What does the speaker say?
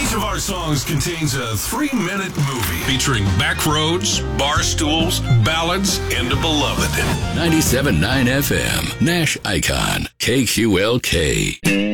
Each of our songs contains a 3-minute movie featuring backroads, bar stools, ballads, and a beloved. 97.9 FM, Nash Icon, KQLK.